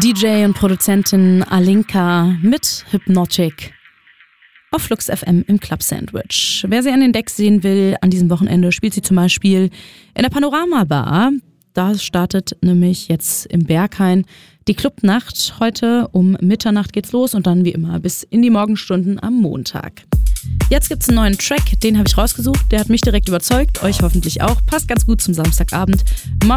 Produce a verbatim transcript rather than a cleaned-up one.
D J und Produzentin Alinka mit Hypnotic auf Flux F M im Club Sandwich. Wer sie an den Decks sehen will, an diesem Wochenende spielt sie zum Beispiel in der Panorama Bar. Da startet nämlich jetzt im Berghain die Clubnacht. Heute um Mitternacht geht's los und dann wie immer bis in die Morgenstunden am Montag. Jetzt gibt's einen neuen Track, den habe ich rausgesucht. Der hat mich direkt überzeugt, euch hoffentlich auch. Passt ganz gut zum Samstagabend.